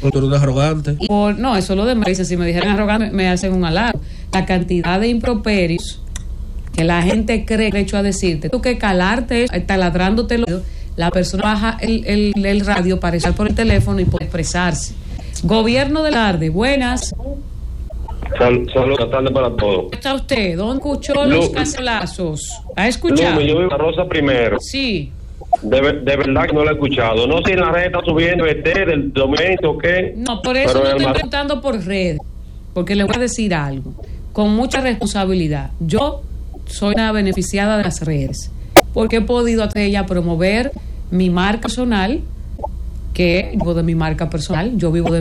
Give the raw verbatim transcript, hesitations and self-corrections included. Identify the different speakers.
Speaker 1: Tú eres un arrogante.
Speaker 2: Y por, no, eso es lo demás. Si me dijeran arrogante, me hacen un halago. La cantidad de improperios que la gente cree derecho a decirte, tú que calarte, taladrándote el oído, la persona baja el, el, el radio para estar por el teléfono y poder expresarse. Gobierno de la tarde, buenas.
Speaker 3: Sal, saludos, buenas tardes para todos.
Speaker 2: ¿Cómo está usted? ¿Dónde escuchó los cacelazos? ¿Ha escuchado?
Speaker 3: Lumi, yo vivo en Rosa primero.
Speaker 2: Sí.
Speaker 3: De, de verdad que no lo he escuchado. No sé si en la red está subiendo este del documento o qué.
Speaker 2: No, por eso
Speaker 3: pero
Speaker 2: no estoy
Speaker 3: el...
Speaker 2: preguntando por redes, porque le voy a decir algo con mucha responsabilidad. Yo soy una beneficiada de las redes, porque he podido a ella promover mi marca personal, que vivo de mi marca personal, yo vivo de